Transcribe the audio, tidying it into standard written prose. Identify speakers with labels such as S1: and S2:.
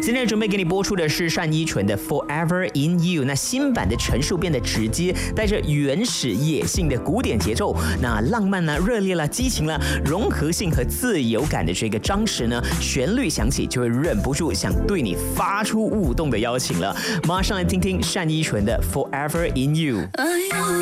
S1: 现在准备给你播出的是单依纯的 Forever in You。那新版的陈述变得直接，带着原始野性的古典节奏，那浪漫啦、热烈啦、激情啦、融合性和自由感的这个张弛呢，旋律响起就会忍不住想对你发出舞动的邀请了。马上来听听单依纯的 Forever in You。